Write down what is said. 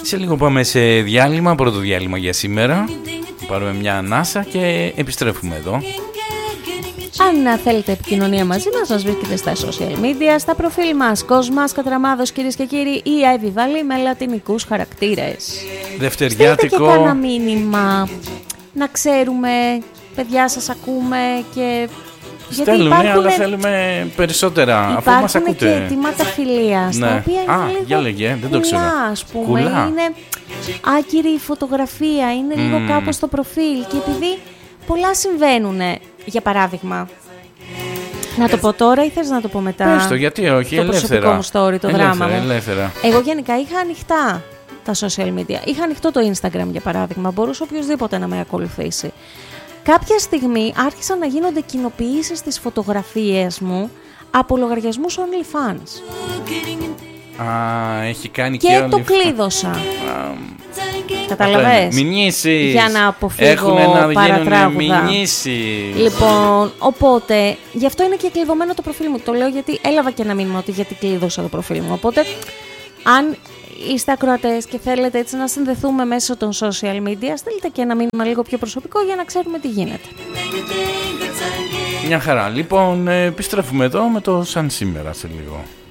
Σε λίγο πάμε σε διάλειμμα, πρώτο διάλειμμα για σήμερα. Πάρουμε μια ανάσα και επιστρέφουμε εδώ. Αν θέλετε επικοινωνία μαζί μας βρίσκεται στα social media, στα προφίλ μας Κοσμάς Κατραμάδος, κυρίες και κύριοι, ή Ivy Valley με λατινικούς χαρακτήρες. Δευτεριάτικο. Στείλτε και κάνα μήνυμα, να ξέρουμε, παιδιά σας ακούμε και... Στέλνουμε, αλλά θέλουμε περισσότερα, αφού μας ακούτε. Υπάρχουν και αιτήματα φιλίας, ναι. τα οποία είναι για λέγε, δεν το ξέρω. Ας πούμε, είναι άκυρη η φωτογραφία, είναι λίγο κάπως στο προφίλ και επειδή πολλά συμβαίνουν, για παράδειγμα. Να το πω τώρα ή θες να το πω μετά? Πες το, γιατί όχι, το ελεύθερα. Το προσωπικό μου story, το δράμα μου. Ελεύθερα. Εγώ γενικά είχα ανοιχτά τα social media. Είχα ανοιχτό το Instagram, για παράδειγμα. Μπορούσε οποιοδήποτε να με ακολουθήσει. Κάποια στιγμή άρχισαν να γίνονται κοινοποιήσεις στις φωτογραφίες μου από λογαριασμούς OnlyFans. Έχει κάνει και το κλείδωσα. Καταλαβες? Μηνύσεις. Για να αποφύγω Έχουνε να παρατράγουδα. Μηνύσεις. Λοιπόν, οπότε, γι' αυτό είναι και κλειδωμένο το προφίλ μου. Το λέω γιατί έλαβα και ένα μήνυμα ότι γιατί κλείδωσα το προφίλ μου. Οπότε, αν είστε ακροατές και θέλετε έτσι να συνδεθούμε μέσω των social media, στείλτε και ένα μήνυμα λίγο πιο προσωπικό για να ξέρουμε τι γίνεται. Μια χαρά. Λοιπόν, επιστρέφουμε εδώ με το σαν σήμερα σε λίγο.